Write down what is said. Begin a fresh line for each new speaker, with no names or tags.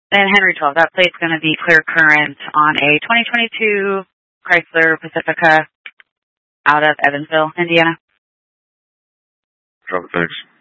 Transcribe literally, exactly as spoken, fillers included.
And Henry twelve, that plate's going to be clear current on a twenty twenty-two Chrysler Pacifica out of Evansville, Indiana.
Traffic, thanks.